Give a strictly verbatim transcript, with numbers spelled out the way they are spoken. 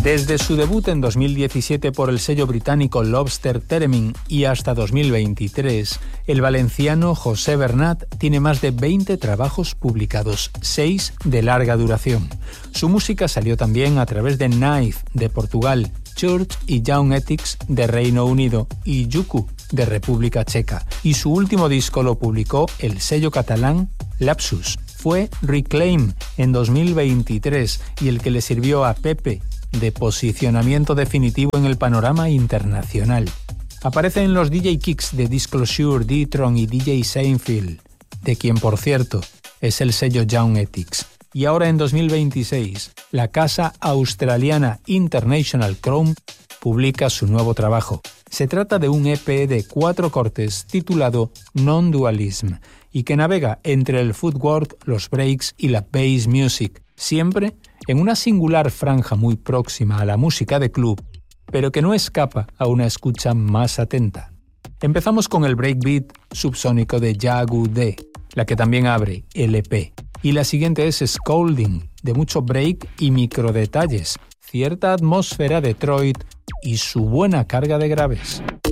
Desde su debut en dos mil diecisiete por el sello británico Lobster Theremin y hasta dos mil veintitrés, el valenciano José Bernat tiene más de veinte trabajos publicados, seis de larga duración. Su música salió también a través de Knife de Portugal, Church y Young Ethics de Reino Unido y Yuku de República Checa, y su último disco lo publicó el sello catalán Lapsus. Fue Reclaim en dos mil veintitrés y el que le sirvió a Pepe de posicionamiento definitivo en el panorama internacional. Aparece en los D J Kicks de Disclosure, D-Tron y D J Seinfeld, de quien, por cierto, es el sello Young Ethics. Y ahora en dos mil veintiséis, la casa australiana International Chrome publica su nuevo trabajo. Se trata de un E P de cuatro cortes titulado Non-Dualism y que navega entre el footwork, los breaks y la bass music, siempre en una singular franja muy próxima a la música de club, pero que no escapa a una escucha más atenta. Empezamos con el breakbeat subsónico de Jagu D, la que también abre el E P, y la siguiente es Scolding, de mucho break y microdetalles, cierta atmósfera Detroit y su buena carga de graves.